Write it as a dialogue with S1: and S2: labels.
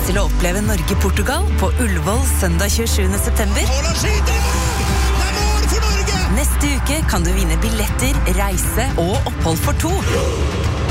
S1: til å oppleve Norge-Portugal på Ullevål søndag 27. september. Neste uke kan du vinne billetter, reise og opphold for 2.